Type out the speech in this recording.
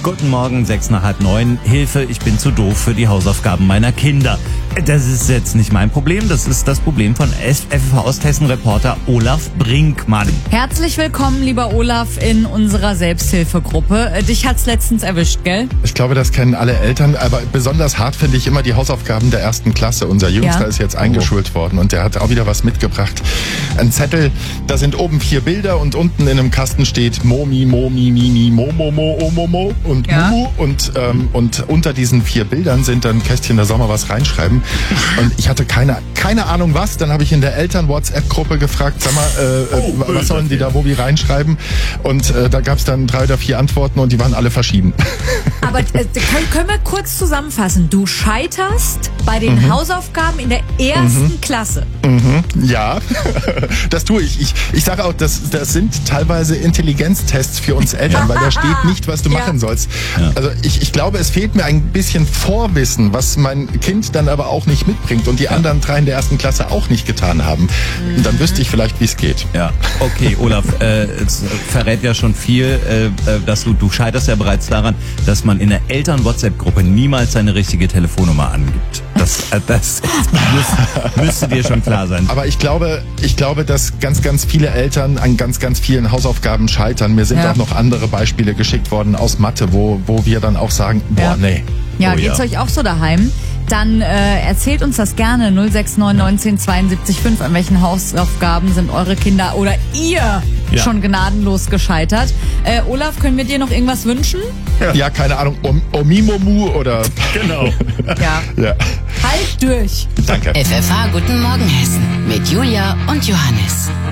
Guten Morgen, 6 nach halb 9. Hilfe, ich bin zu doof für die Hausaufgaben meiner Kinder. Das ist jetzt nicht mein Problem, das ist das Problem von FFH Osthessen-Reporter Olaf Brinkmann. Herzlich willkommen, lieber Olaf, in unserer Selbsthilfegruppe. Dich hat's letztens erwischt, gell? Ich glaube, das kennen alle Eltern, aber besonders hart finde ich immer die Hausaufgaben der 1. Klasse. Unser Jüngster ist jetzt eingeschult worden und der hat auch wieder was mitgebracht. Ein Zettel, da sind oben 4 Bilder und unten in einem Kasten steht Momi, Momi, Mimi, Momo, Mo, Omomo und Mumu. Und unter diesen 4 Bildern sind dann Kästchen, da soll man was reinschreiben. Und ich hatte keine Ahnung was. Dann habe ich in der Eltern-WhatsApp-Gruppe gefragt, sag mal, was sollen die da wo wie reinschreiben? Und da gab es dann 3 oder 4 Antworten und die waren alle verschieden. Aber können wir kurz zusammenfassen? Du scheiterst bei den Hausaufgaben in der 1. Klasse. Ja, das tue ich. Ich sage auch, das sind teilweise Intelligenztests für uns Eltern, weil da steht nicht, was du machen sollst. Ja. Also ich glaube, es fehlt mir ein bisschen Vorwissen, was mein Kind dann aber auch nicht mitbringt und die anderen 3 in der 1. Klasse auch nicht getan haben. Und dann wüsste ich vielleicht, wie es geht. Ja, okay, Olaf, es verrät ja schon viel, dass du scheiterst ja bereits daran, dass man in der Eltern-WhatsApp-Gruppe niemals seine richtige Telefonnummer angibt. Das müsste dir schon klar sein. Aber ich glaube, dass ganz viele Eltern an ganz vielen Hausaufgaben scheitern. Mir sind auch noch andere Beispiele geschickt worden aus Mathe, wo wir dann auch sagen, nee. Ja, geht's euch auch so daheim? Dann erzählt uns das gerne 069 19 72 5. An welchen Hausaufgaben sind eure Kinder oder ihr schon gnadenlos gescheitert? Olaf, können wir dir noch irgendwas wünschen? Ja, keine Ahnung, Omimomu oder... Genau. Ja. Halt durch. Danke. FFH Guten Morgen Hessen mit Julia und Johannes.